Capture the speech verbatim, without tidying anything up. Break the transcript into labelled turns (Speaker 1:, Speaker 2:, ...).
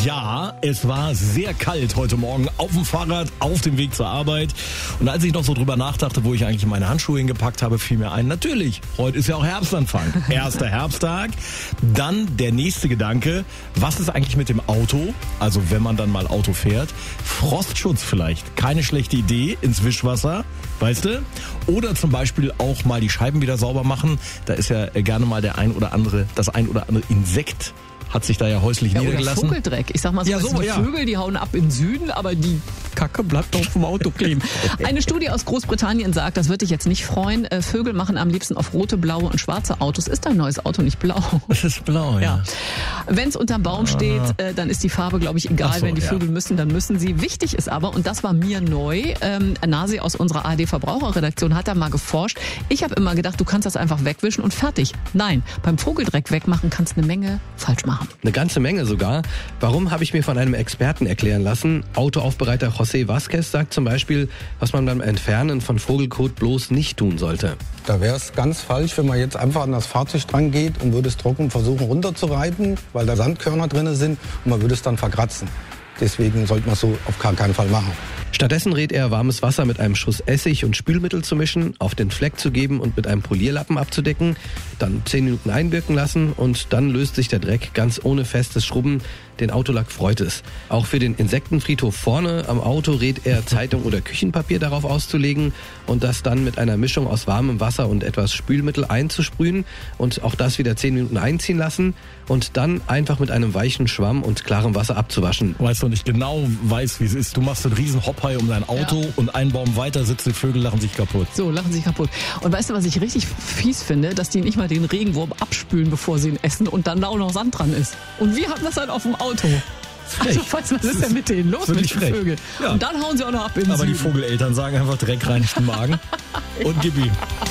Speaker 1: Ja, es war sehr kalt heute Morgen auf dem Fahrrad, auf dem Weg zur Arbeit. Und als ich noch so drüber nachdachte, wo ich eigentlich meine Handschuhe hingepackt habe, fiel mir ein, natürlich, heute ist ja auch Herbstanfang. Erster Herbsttag. Dann der nächste Gedanke, was ist eigentlich mit dem Auto? Also wenn man dann mal Auto fährt. Frostschutz vielleicht, keine schlechte Idee ins Wischwasser, weißt du? Oder zum Beispiel auch mal die Scheiben wieder sauber machen. Da ist ja gerne mal der ein oder andere, das ein oder andere Insekt hat sich da ja häuslich
Speaker 2: ja,
Speaker 1: niedergelassen.
Speaker 2: Oder Vogeldreck. Ich sag mal so,
Speaker 1: ja, so
Speaker 2: die
Speaker 1: ja.
Speaker 2: Vögel, die hauen ab in den Süden, aber die Kacke bleibt auf dem Auto kleben. Eine Studie aus Großbritannien sagt, das wird dich jetzt nicht freuen, äh, Vögel machen am liebsten auf rote, blaue und schwarze Autos. Ist dein neues Auto nicht blau?
Speaker 1: Es ist blau, ja. ja.
Speaker 2: Wenn es unterm Baum steht, äh, dann ist die Farbe, glaube ich, egal. So, wenn die ja. Vögel müssen, dann müssen sie. Wichtig ist aber, und das war mir neu, ähm, Nasi aus unserer A R D-Verbraucherredaktion hat da mal geforscht. Ich habe immer gedacht, du kannst das einfach wegwischen und fertig. Nein, beim Vogeldreck wegmachen kannst du eine Menge falsch machen.
Speaker 3: Eine ganze Menge sogar. Warum, habe ich mir von einem Experten erklären lassen. Autoaufbereiter José Vázquez sagt zum Beispiel, was man beim Entfernen von Vogelkot bloß nicht tun sollte.
Speaker 4: Da wäre es ganz falsch, wenn man jetzt einfach an das Fahrzeug dran geht und würde es trocken versuchen runterzureiten, weil da Sandkörner drin sind und man würde es dann verkratzen. Deswegen sollte man es so auf gar keinen Fall machen.
Speaker 3: Stattdessen rät er, warmes Wasser mit einem Schuss Essig und Spülmittel zu mischen, auf den Fleck zu geben und mit einem Polierlappen abzudecken, dann zehn Minuten einwirken lassen und dann löst sich der Dreck ganz ohne festes Schrubben. Den Autolack freut es. Auch für den Insektenfriedhof vorne am Auto rät er, Zeitung oder Küchenpapier darauf auszulegen und das dann mit einer Mischung aus warmem Wasser und etwas Spülmittel einzusprühen und auch das wieder zehn Minuten einziehen lassen und dann einfach mit einem weichen Schwamm und klarem Wasser abzuwaschen.
Speaker 1: Weißt du, nicht genau weiß, wie es ist. Du machst einen riesen Hoppei um dein Auto ja. und einen Baum weiter sitzen die Vögel, lachen sich kaputt.
Speaker 2: So, lachen sich kaputt. Und weißt du, was ich richtig fies finde? Dass die nicht mal den Regenwurm abspülen, bevor sie ihn essen und dann da auch noch Sand dran ist. Und wir haben das halt auf dem Auto.
Speaker 1: Frech.
Speaker 2: Also, was ist denn mit denen los mit den
Speaker 1: frech.
Speaker 2: Vögeln? Ja. Und dann hauen sie auch noch ab in den
Speaker 1: Aber
Speaker 2: Süden.
Speaker 1: Die Vogeleltern sagen einfach Dreck reinigt den Magen und gib ihm.